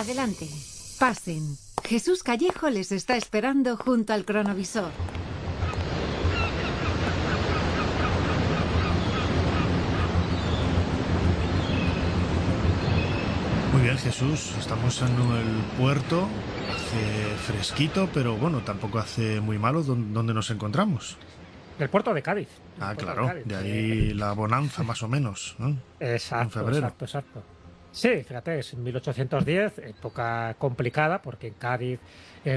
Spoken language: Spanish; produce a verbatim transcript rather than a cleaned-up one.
Adelante, pasen. Jesús Callejo les está esperando junto al cronovisor. Muy bien, Jesús, estamos en el puerto, hace fresquito, pero bueno, tampoco hace muy malo. ¿Dónde nos encontramos? El puerto de Cádiz. Ah, puerto claro, de, Cádiz. de ahí la bonanza más o menos, ¿no? Exacto, en febrero. exacto, exacto. Sí, fíjate, es mil ochocientos diez, época complicada, porque en Cádiz